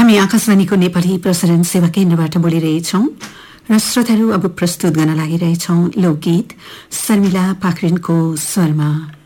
हामी आकाशवाणीको नेपाली प्रसारण सेवा केन्द्रबाट बोलिरहेछौं र श्रोताहरू अब प्रस्तुत गर्न लागिरहेछौं लोकगीत शर्मिला पाखरिनको स्वरमा।